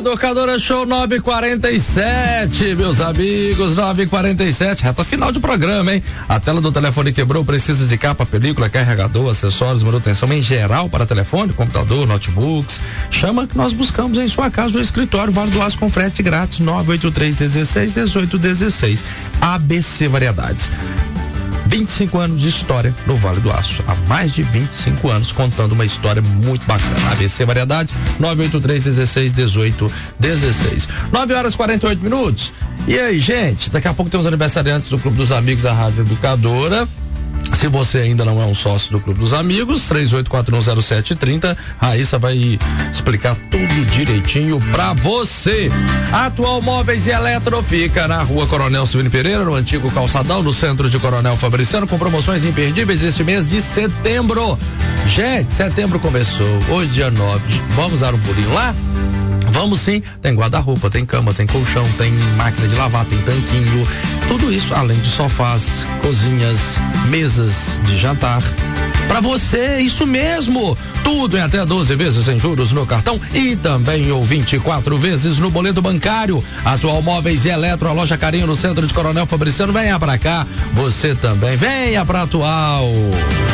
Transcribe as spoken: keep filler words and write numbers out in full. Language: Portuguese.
Educadora Show nove e quarenta e sete, meus amigos, nove e quarenta e sete, reta final de programa, hein? A tela do telefone quebrou, precisa de capa, película, carregador, acessórios, manutenção em geral para telefone, computador, notebooks. Chama que nós buscamos em sua casa o escritório Vale do Aço com frete grátis, nove oito três, dezesseis, dezoito, dezesseis. A B C Variedades. vinte e cinco anos de história no Vale do Aço. Há mais de vinte e cinco anos contando uma história muito bacana. A B C Variedade, nove oito três, dezesseis, dezoito, dezesseis. nove horas e quarenta e oito minutos. E aí, gente, daqui a pouco temos aniversariantes do Clube dos Amigos da Rádio Educadora. Se você ainda não é um sócio do Clube dos Amigos, três oito quatro um zero sete três zero, Raíssa vai explicar tudo direitinho pra você. Atual Móveis e Eletro fica na Rua Coronel Silvino Pereira, no antigo calçadão, no centro de Coronel Fabriciano, com promoções imperdíveis este mês de setembro. Gente, setembro começou, hoje dia nove, vamos dar um pulinho lá? Vamos sim, tem guarda-roupa, tem cama, tem colchão, tem máquina de lavar, tem tanquinho, tudo isso além de sofás, cozinhas, mesas de jantar. Pra você, isso mesmo, tudo em até doze vezes sem juros no cartão e também ou vinte e quatro vezes no boleto bancário. Atual Móveis e Eletro, a loja Carinho no centro de Coronel Fabriciano, venha pra cá, você também, venha pra Atual.